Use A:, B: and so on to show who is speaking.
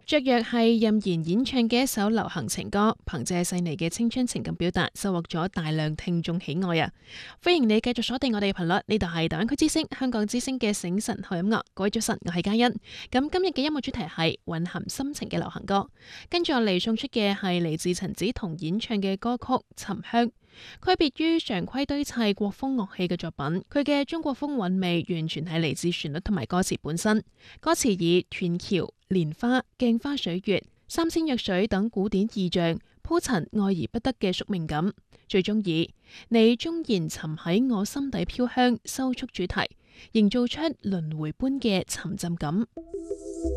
A: 雀躍係任賢演唱嘅一首流行情歌，憑借細膩嘅青春情感表達，收穫咗大量聽眾喜愛啊！歡迎你繼續鎖定我哋嘅頻率，呢度係大灣區之聲、香港之聲嘅醒晨好音樂。各位早晨，我係嘉欣。咁今日嘅音樂主題係蘊含心情嘅流行歌，跟住我嚟送出嘅係嚟自陳梓彤演唱嘅歌曲《沉香》。區別於常規堆砌國風樂器嘅作品，佢嘅中國風韻味完全係嚟自旋律同埋歌詞本身。歌詞以斷橋、蓮花、鏡花水月、三仙藥水等古典意象鋪陳愛而不得嘅宿命感，最終以你終然沉喺我心底飄香收束主題，營造出輪迴般嘅沉浸感。